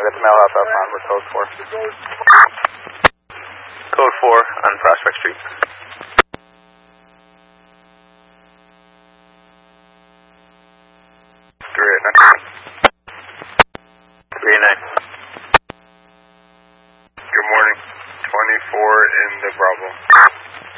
got the mail off on with code 4. Code 4 on Prospect Street. Great. 389. Good morning. 24 in the Bravo.